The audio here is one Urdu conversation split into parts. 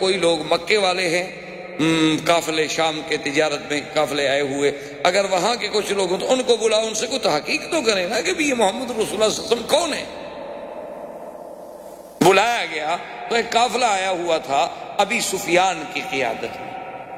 کوئی لوگ مکے والے ہیں قافلے شام کے تجارت میں قافلے آئے ہوئے، اگر وہاں کے کچھ لوگ تو ان کو بلاؤ، ان سے کوئی تحقیق تو کریں نا کہ بھی یہ محمد رسول اللہ صلی اللہ علیہ وسلم کون ہے۔ بلایا گیا تو ایک قافلہ آیا ہوا تھا ابی سفیان کی قیادت میں۔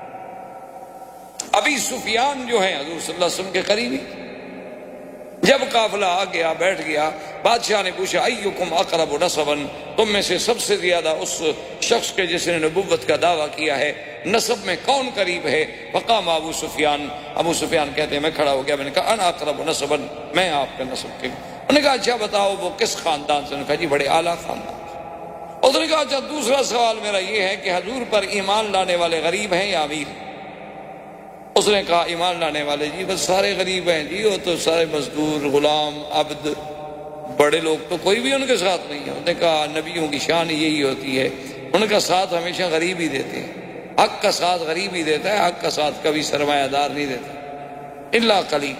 ابی سفیان جو ہیں حضور صلی اللہ علیہ وسلم کے قریبی، جب قافلہ آ گیا بیٹھ گیا، بادشاہ نے پوچھا ایکم اقرب نسبا، تم میں سے سب سے زیادہ اس شخص کے جس نے نبوت کا دعویٰ کیا ہے نسب میں کون قریب ہے؟ فقام ابو سفیان، ابو سفیان کہتے ہیں میں کھڑا ہو گیا، میں نے کہا انا اقرب نسبا، میں آپ کے نسب کے۔ انہوں نے کہا اچھا بتاؤ وہ کس خاندان سے؟ انہوں نے کہا جی بڑے اعلیٰ خاندان۔ اس نے کہا اچھا دوسرا سوال میرا یہ ہے کہ حضور پر ایمان لانے والے غریب ہیں یا امیر؟ اس نے کہا ایمان لانے والے جی بس سارے غریب ہیں جی، وہ تو سارے مزدور غلام عبد، بڑے لوگ تو کوئی بھی ان کے ساتھ نہیں ہے۔ انہوں نے کہا نبیوں کی شان یہی ہوتی ہے، ان کا ساتھ ہمیشہ غریب ہی دیتے ہیں، حق کا ساتھ غریب ہی دیتا ہے، حق کا ساتھ کبھی سرمایہ دار نہیں دیتا الا قلیل۔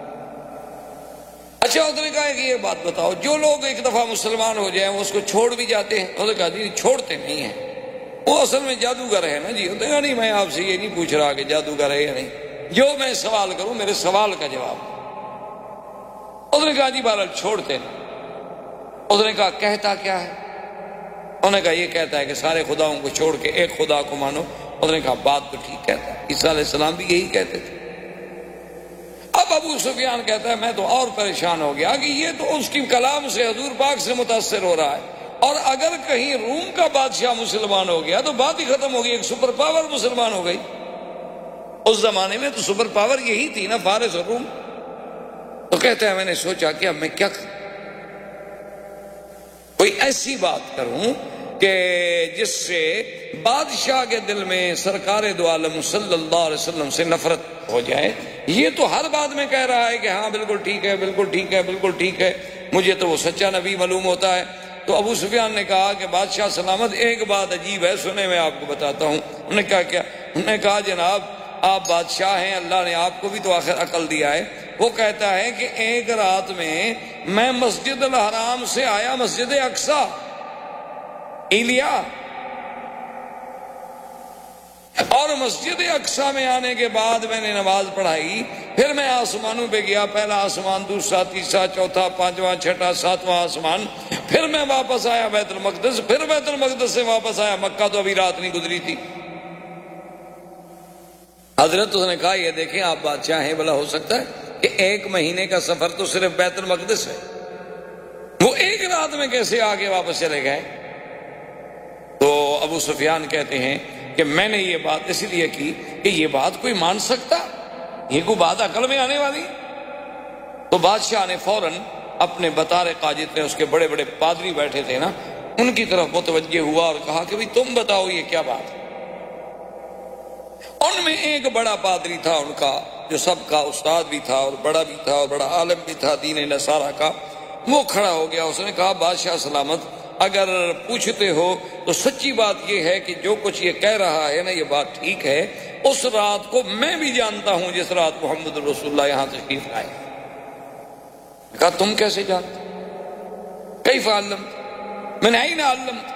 اچھا اس نے کہا کہ یہ بات بتاؤ جو لوگ ایک دفعہ مسلمان ہو جائیں وہ اس کو چھوڑ بھی جاتے ہیں؟ انہوں نے کہا جی چھوڑتے نہیں ہیں، وہ اصل میں جادوگر ہے نا جی۔ ہوتے ہیں نہیں میں آپ سے یہ نہیں پوچھ رہا کہ جادوگر ہے یا نہیں، جو میں سوال کروں میرے سوال کا جواب۔ اس نے کہا جی بہرحال چھوڑتے نہیں۔ اس نے کہا کہتا کیا ہے؟ انہوں نے کہا یہ کہتا ہے کہ سارے خداؤں کو چھوڑ کے ایک خدا کو مانو۔ اس نے کہا بات تو ٹھیک کہتا ہے، عیسیٰ علیہ السلام بھی یہی کہتے تھے۔ اب ابو سفیان کہتا ہے میں تو اور پریشان ہو گیا کہ یہ تو اس کی کلام سے حضور پاک سے متاثر ہو رہا ہے، اور اگر کہیں روم کا بادشاہ مسلمان ہو گیا تو بات ہی ختم ہو گئی، ایک سپر پاور مسلمان ہو گئی۔ اس زمانے میں تو سپر پاور یہی تھی نا، فارس اور روم۔ تو کہتا ہے میں نے سوچا کہ اب میں کیا کروں، کوئی ایسی بات کروں کہ جس سے بادشاہ کے دل میں سرکار دو عالم صلی اللہ علیہ وسلم سے نفرت ہو جائے۔ یہ تو ہر بات میں کہہ رہا ہے کہ ہاں بالکل ٹھیک ہے، بالکل ٹھیک ہے، بالکل ٹھیک ہے، مجھے تو وہ سچا نبی معلوم ہوتا ہے۔ تو ابو سفیان نے کہا کہ بادشاہ سلامت ایک بات عجیب ہے، سنیں میں آپ کو بتاتا ہوں۔ انہوں نے کہا کیا؟ انہوں نے کہا جناب آپ بادشاہ ہیں، اللہ نے آپ کو بھی تو آخر عقل دیا ہے۔ وہ کہتا ہے کہ ایک رات میں مسجد الحرام سے آیا مسجد اقصی ایلیا، اور مسجد اقصی میں آنے کے بعد میں نے نماز پڑھائی، پھر میں آسمانوں پہ گیا، پہلا آسمان، دوسرا، تیسرا، چوتھا، پانچواں، چھٹا، ساتواں آسمان، پھر میں واپس آیا بیت المقدس، پھر بیت المقدس سے واپس آیا مکہ، تو ابھی رات نہیں گزری تھی۔ حضرت اس نے کہا یہ دیکھیں آپ بادشاہ ہیں، بھلا ہو سکتا ہے کہ ایک مہینے کا سفر تو صرف بیت المقدس ہے، وہ ایک رات میں کیسے آگے واپس چلے گئے؟ تو ابو سفیان کہتے ہیں کہ میں نے یہ بات اس لیے کی کہ یہ بات کوئی مان سکتا، یہ کوئی بات عقل میں آنے والی؟ تو بادشاہ نے فوراً اپنے بطارقہ جتنے اس کے بڑے بڑے پادری بیٹھے تھے نا، ان کی طرف متوجہ ہوا اور کہا کہ تم بتاؤ یہ کیا بات ہے؟ ان میں ایک بڑا پادری تھا ان کا، جو سب کا استاد بھی تھا اور بڑا بھی تھا اور بڑا عالم بھی تھا دین نصارہ کا، وہ کھڑا ہو گیا۔ اس نے کہا بادشاہ سلامت اگر پوچھتے ہو تو سچی بات یہ ہے کہ جو کچھ یہ کہہ رہا ہے نا یہ بات ٹھیک ہے، اس رات کو میں بھی جانتا ہوں جس رات محمد رسول اللہ یہاں تشریف لائے۔ کہا تم کیسے جانتے؟ کیف علمت؟ من أين علمت؟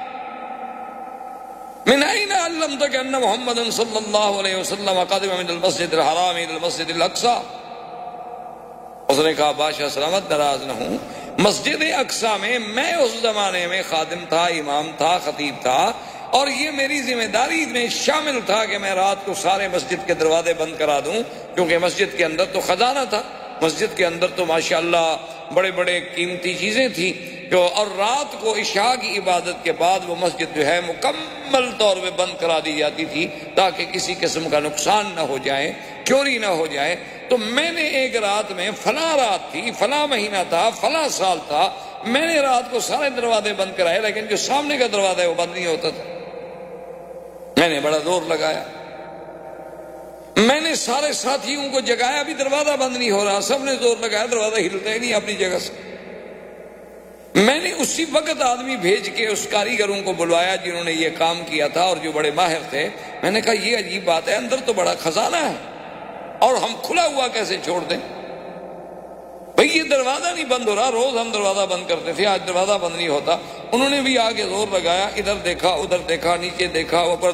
من أين علمتك أن محمد صلی اللہ علیہ وسلم قدم من المسجد الحرام إلى المسجد الأقصى؟ اس نے کہا بادشاہ سلامت ناراض نہ ہوں، مسجد اقصی میں اس زمانے میں خادم تھا، امام تھا، خطیب تھا، اور یہ میری ذمہ داری میں شامل تھا کہ میں رات کو سارے مسجد کے دروازے بند کرا دوں، کیونکہ مسجد کے اندر تو خزانہ تھا، مسجد کے اندر تو ماشاءاللہ بڑے بڑے قیمتی چیزیں تھیں، اور رات کو عشاء کی عبادت کے بعد وہ مسجد جو ہے مکمل طور پہ بند کرا دی جاتی تھی تاکہ کسی قسم کا نقصان نہ ہو جائے، چوری نہ ہو جائے۔ تو میں نے ایک رات میں فلاں رات تھی، فلاں مہینہ تھا، فلاں سال تھا، میں نے رات کو سارے دروازے بند کرائے، لیکن جو سامنے کا دروازہ ہے وہ بند نہیں ہوتا تھا۔ میں نے بڑا زور لگایا، میں نے سارے ساتھیوں کو جگایا، بھی دروازہ بند نہیں ہو رہا، سب نے زور لگایا، دروازہ ہلتا ہی نہیں اپنی جگہ سے۔ میں نے اسی وقت آدمی بھیج کے اس کاریگروں کو بلوایا جنہوں نے یہ کام کیا تھا اور جو بڑے ماہر تھے۔ میں نے کہا یہ عجیب بات ہے، اندر تو بڑا خزانہ ہے اور ہم کھلا ہوا کیسے چھوڑ دیں؟ بھئی یہ دروازہ نہیں بند ہو رہا، روز ہم دروازہ بند کرتے تھے، آج دروازہ بند نہیں ہوتا۔ انہوں نے بھی آگے زور لگایا، ادھر دیکھا، ادھر دیکھا، نیچے دیکھا، اوپر